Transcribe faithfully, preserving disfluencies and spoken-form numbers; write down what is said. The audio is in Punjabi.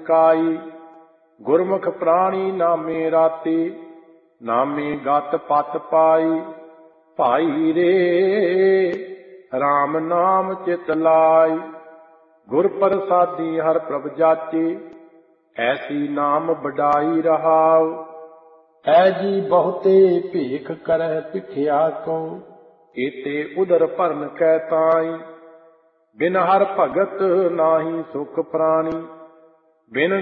ਕਾਈ। ਗੁਰਮੁਖ ਪ੍ਰਾਣੀ ਨਾਮੇ ਰਾਤੀ, ਨਾਮੇ ਗਤ ਪਤ ਪਾਈ। ਭਾਈ ਰੇ ਰਾਮ ਨਾਮ ਚਿਤ ਲਾਈ, ਗੁਰ ਪ੍ਰਸਾਦੀ ਹਰ ਪ੍ਰਭ ਜਾਚੇ। ਐਸੀ ਨਾਮ ਵਡਾਈ ਰਹਾਉ, ਐ ਜੀ ਬਹੁਤੇ ਭੇਖ ਕਰੈ ਭਿਖਿਆ ਕੋ। ਏਤੇ ਉਦਰ ਭਰਨ ਕੈ ਤਾਈ, ਬਿਨ ਹਰ ਭਗਤ ਨਾਹੀ ਸੁਖ ਪ੍ਰਾਣੀ। ਬਿਨ